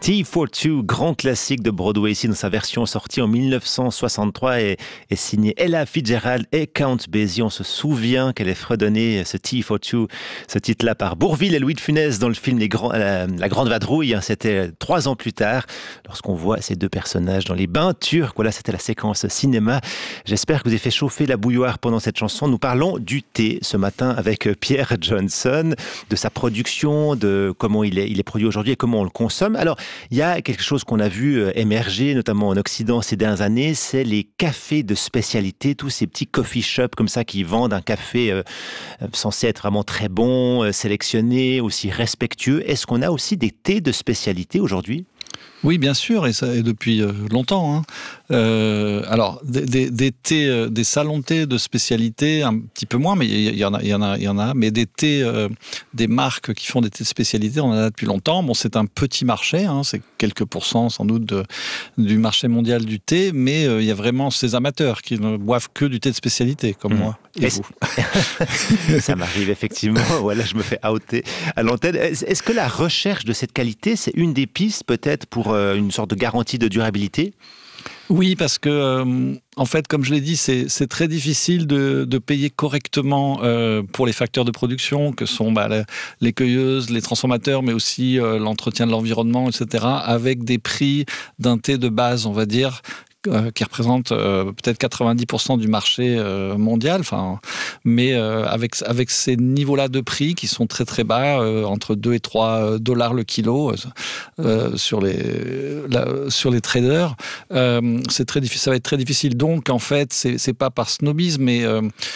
Tea for Two, grand classique de Broadway ici dans sa version sortie en 1963 et signée Ella Fitzgerald et Count Basie. On se souvient qu'elle ait fredonné ce Tea for Two, ce titre-là par Bourvil et Louis de Funès dans le film La Grande Vadrouille. C'était 3 ans plus tard, lorsqu'on voit ces deux personnages dans les bains turcs. Voilà, c'était la séquence cinéma. J'espère que vous avez fait chauffer la bouilloire pendant cette chanson. Nous parlons du thé ce matin avec Pierre Johnson, de sa production, de comment il est produit aujourd'hui et comment on le consomme. Alors, il y a quelque chose qu'on a vu émerger, notamment en Occident ces dernières années, c'est les cafés de spécialité, tous ces petits coffee shops comme ça qui vendent un café censé être vraiment très bon, sélectionné, aussi respectueux. Est-ce qu'on a aussi des thés de spécialité aujourd'hui ? Oui, bien sûr, et depuis longtemps. Alors, des thés, des salons de thé de spécialité, un petit peu moins, mais il y en a. Mais des thés, des marques qui font des thés de spécialité, on en a depuis longtemps. Bon, c'est un petit marché, c'est quelques pourcents sans doute du marché mondial du thé, mais il y a vraiment ces amateurs qui ne boivent que du thé de spécialité, comme moi et vous. Ça m'arrive effectivement. Voilà, je me fais outer à l'antenne. Est-ce que la recherche de cette qualité, c'est une des pistes peut-être pour une sorte de garantie de durabilité ? Oui, parce que, en fait, comme je l'ai dit, c'est très difficile de payer correctement pour les facteurs de production, que sont les cueilleuses, les transformateurs, mais aussi l'entretien de l'environnement, etc., avec des prix d'un thé de base, on va dire, qui représente peut-être 90% du marché mondial, mais avec ces niveaux-là de prix qui sont très très bas, entre 2 et 3 dollars le kilo sur les traders, c'est très difficile, ça va être très difficile. Donc en fait, c'est pas par snobisme, mais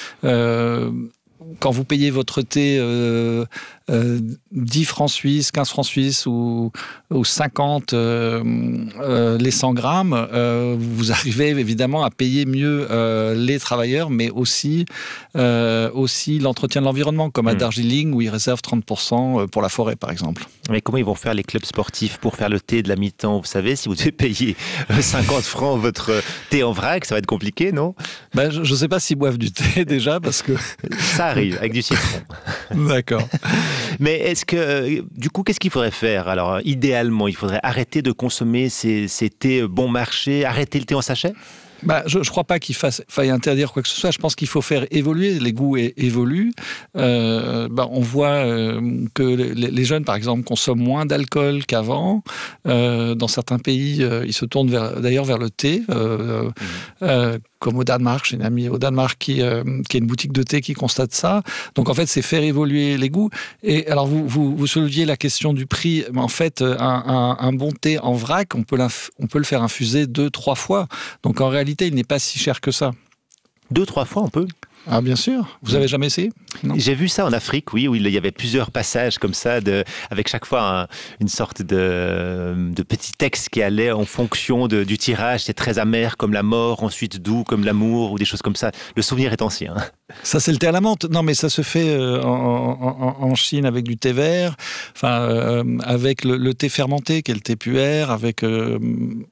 quand vous payez votre thé 10 francs suisses, 15 francs suisses ou 50 les 100 grammes, vous arrivez évidemment à payer mieux les travailleurs, mais aussi l'entretien de l'environnement, comme à Darjeeling où ils réservent 30% pour la forêt, par exemple. Mais comment ils vont faire les clubs sportifs pour faire le thé de la mi-temps ? Vous savez, si vous devez payer 50 francs votre thé en vrac, ça va être compliqué, non ? Je ne sais pas s'ils boivent du thé déjà, parce que... Ça arrive, avec du citron. D'accord. Mais est-ce que, du coup, qu'est-ce qu'il faudrait faire ? Alors, idéalement, il faudrait arrêter de consommer ces thés bon marché, arrêter le thé en sachet ? Je ne crois pas qu'il faille interdire quoi que ce soit. Je pense qu'il faut faire évoluer. Les goûts évoluent. On voit que les jeunes, par exemple, consomment moins d'alcool qu'avant. Dans certains pays, ils se tournent d'ailleurs vers le thé. Comme au Danemark, j'ai une amie au Danemark qui a une boutique de thé qui constate ça. Donc en fait, c'est faire évoluer les goûts. Et alors vous souleviez la question du prix. Mais en fait, un bon thé en vrac, on peut le faire infuser 2-3 fois. Donc en réalité, il n'est pas si cher que ça. 2-3 fois, on peut ? Ah bien sûr. Vous avez jamais essayé ? Non. J'ai vu ça en Afrique, oui, où il y avait plusieurs passages comme ça, avec chaque fois une sorte de petit texte qui allait en fonction du tirage. C'est très amer comme la mort, ensuite doux comme l'amour, ou des choses comme ça. Le souvenir est ancien. Ça, c'est le thé à la menthe. Non, mais ça se fait en Chine avec du thé vert, avec le thé fermenté, qui est le thé puer, avec